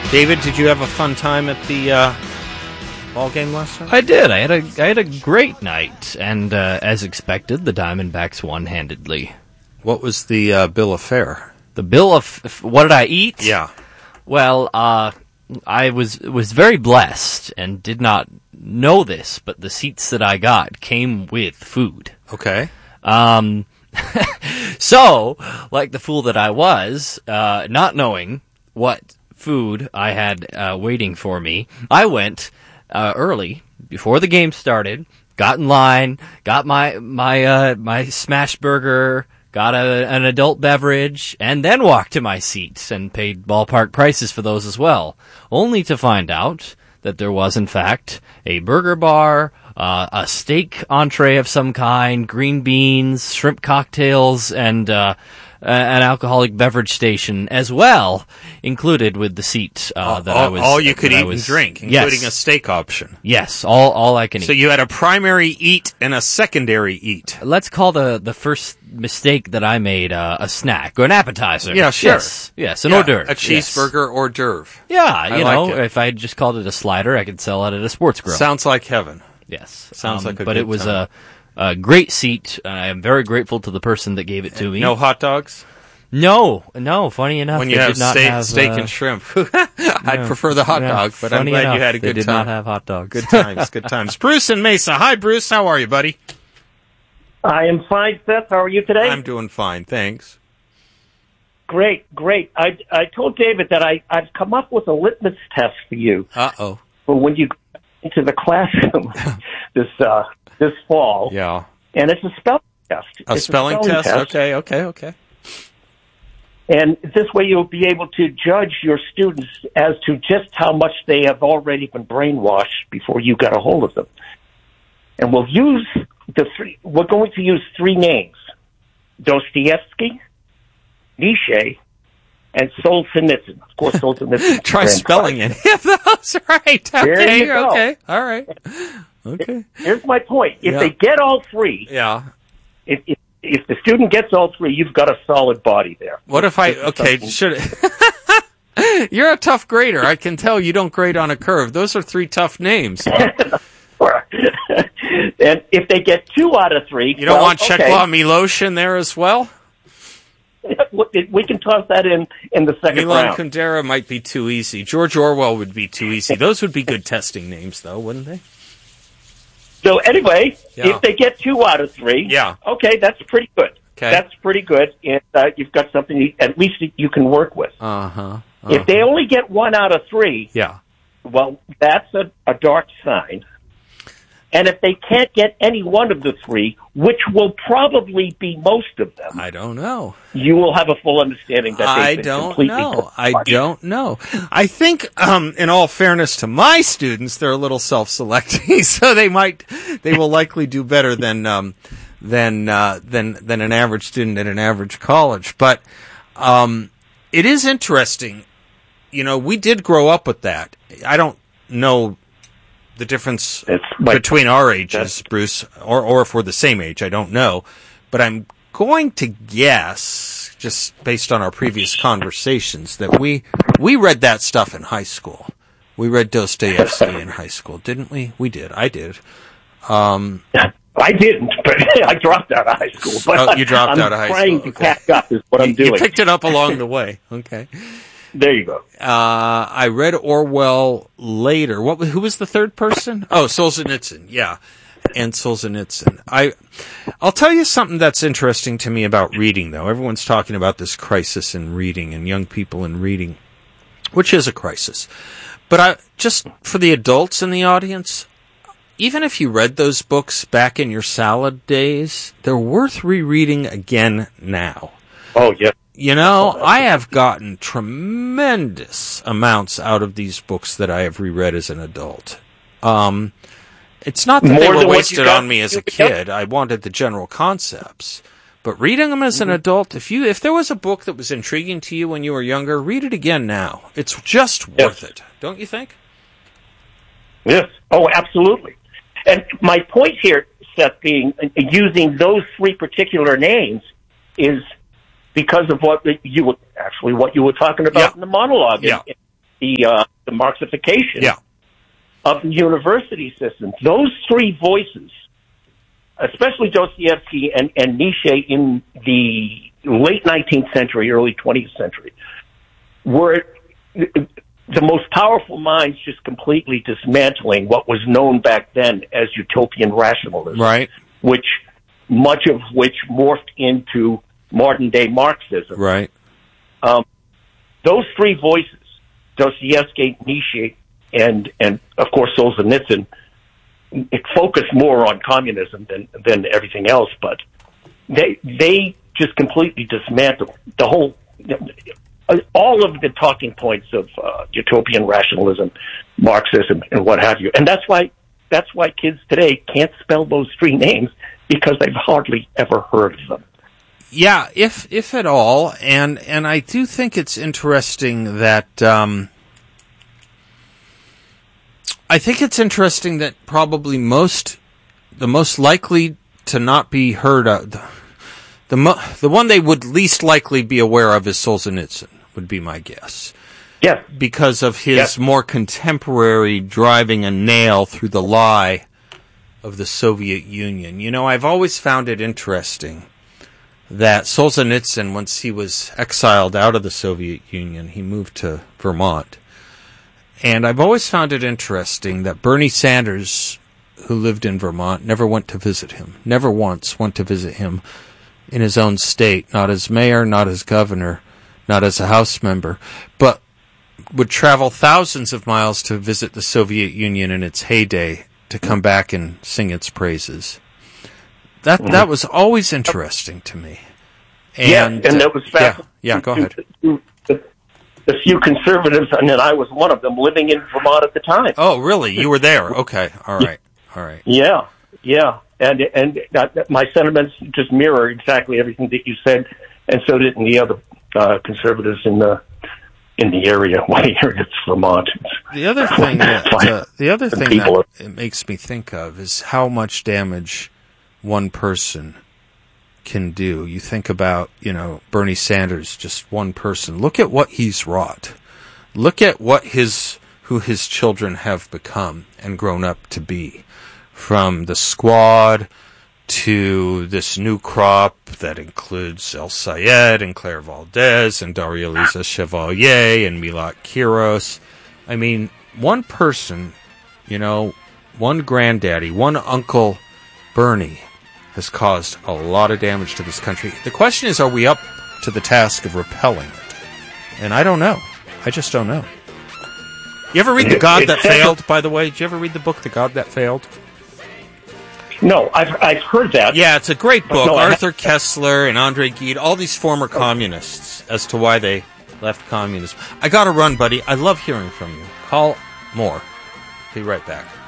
David, did you have a fun time at the ball game last night? I did. I had a great night, and as expected, the Diamondbacks won handedly. What was the bill of fare? The bill of what did I eat? Yeah. Well, I was very blessed and did not know this, but the seats that I got came with food. Okay. So, like the fool that I was, not knowing what food I had waiting for me, I went early before the game started, got in line, got my smash burger, got an adult beverage, and then walked to my seats and paid ballpark prices for those as well, only to find out that there was, in fact, a burger bar, a steak entree of some kind, green beans, shrimp cocktails, and an alcoholic beverage station as well, included with the seat that I was. All you could eat and drink, including a steak option. Yes, all I can eat. So you had a primary eat and a secondary eat. Let's call the first mistake that I made a snack or an appetizer. Yeah, sure. Yes, an hors d'oeuvre. A cheeseburger hors d'oeuvre. Yeah, you know, like it. if I had just called it a slider, I could sell it at a sports grill. Sounds like heaven. Yes. Sounds like a but good it was time. a great seat. I am very grateful to the person that gave it to me. No hot dogs? No. Funny enough, When you they have did not have steak and shrimp. I'd prefer the hot dog, but I'm glad you had a good time. They did not have hot dogs. Good times, good times. Bruce and Mesa. Hi, Bruce. How are you, buddy? I am fine, Seth. How are you today? I'm doing fine, thanks. Great. I told David that I've come up with a litmus test for you. Uh-oh. For when you go into the classroom this fall. Yeah. And it's a spelling test. A spelling test? Okay. And this way you'll be able to judge your students as to just how much they have already been brainwashed before you got a hold of them. And we're going to use three names: Dostoevsky, Nietzsche, and Solzhenitsyn. Of course, Solzhenitsyn. Try spelling any of those right. There you go. Okay. All right. Okay. Here's my point. If they get all three, Yeah. if the student gets all three, you've got a solid body there. What if You're a tough grader. I can tell you don't grade on a curve. Those are three tough names. And if they get 2 out of 3... You don't want Chekhov Milosh in there as well? We can toss that in the second Milan round. Kundera might be too easy. George Orwell would be too easy. Those would be good testing names, though, wouldn't they? So anyway, if they get 2 out of 3, okay, that's pretty good. Okay. That's pretty good, and you've got something at least you can work with. If they only get 1 out of 3, well, that's a dark sign. And if they can't get any one of the 3, which will probably be most of them, I don't know. You will have a full understanding that I don't know. I think, in all fairness to my students, they're a little self-selecting, so they will likely do better than an average student at an average college. But it is interesting. You know, we did grow up with that. I don't know the difference between our ages, Bruce, or if we're the same age, I don't know. But I'm going to guess, just based on our previous conversations, that we read that stuff in high school. We read Dostoevsky in high school, didn't we? We did. I did. I didn't, but I dropped out of high school. But you dropped out of high school. I'm trying to catch up is what I'm doing. You picked it up along the way. Okay. There you go. I read Orwell later. Who was the third person? Oh, Solzhenitsyn. Yeah. And Solzhenitsyn. I'll tell you something that's interesting to me about reading, though. Everyone's talking about this crisis in reading and young people in reading, which is a crisis. But just for the adults in the audience, even if you read those books back in your salad days, they're worth rereading again now. Oh, yeah. You know, I have gotten tremendous amounts out of these books that I have reread as an adult. It's not that they were wasted on me as a kid. I wanted the general concepts. But reading them as an adult, if there was a book that was intriguing to you when you were younger, read it again now. It's just worth it. Don't you think? Yes. Oh, absolutely. And my point here, Seth, being using those 3 particular names is because of what you were talking about in the monologue. Yeah. the Marxification of the university system. Those three voices, especially Dostoevsky and Nietzsche in the late 19th century, early 20th century, were the most powerful minds just completely dismantling what was known back then as utopian rationalism, right? Much of which morphed into modern day Marxism. Right. Those three voices, Dostoevsky, Nietzsche, and of course Solzhenitsyn, it focused more on communism than everything else, but they just completely dismantled the whole, all of the talking points of utopian rationalism, Marxism, and what have you. And that's why kids today can't spell those three names, because they've hardly ever heard of them. Yeah, if at all, and I do think it's interesting that probably the most likely to not be heard of, the one they would least likely be aware of is Solzhenitsyn, would be my guess. Yes. Because of his more contemporary driving a nail through the lie of the Soviet Union. You know, I've always found it interesting that Solzhenitsyn, once he was exiled out of the Soviet Union, he moved to Vermont. And I've always found it interesting that Bernie Sanders, who lived in Vermont, never went to visit him. Never once went to visit him in his own state, not as mayor, not as governor, not as a House member, but would travel thousands of miles to visit the Soviet Union in its heyday, to come back and sing its praises. That was always interesting to me. And that was fascinating. Yeah, go ahead. The few conservatives, and then I was one of them, living in Vermont at the time. Oh, really? You were there? Okay. All right. Yeah. And my sentiments just mirror exactly everything that you said, and so did the other conservatives in the area. Well, here it's Vermont. The other thing that it makes me think of is how much damage one person can do. You think about, Bernie Sanders, just one person. Look at what he's wrought. Look at who his children have become and grown up to be. From the Squad to this new crop that includes El Sayed and Claire Valdez and Daria Lisa Chevalier and Milot Kiros. I mean, one person, one granddaddy, one Uncle Bernie has caused a lot of damage to this country. The question is, are we up to the task of repelling it? And I don't know. I just don't know. You ever read The God That Failed, by the way? Did you ever read the book The God That Failed? No, I've heard that. Yeah, it's a great book. No, Arthur Kessler and Andre Gide, all these former communists, as to why they left communism. I gotta run, buddy. I love hearing from you. Call more. Be right back.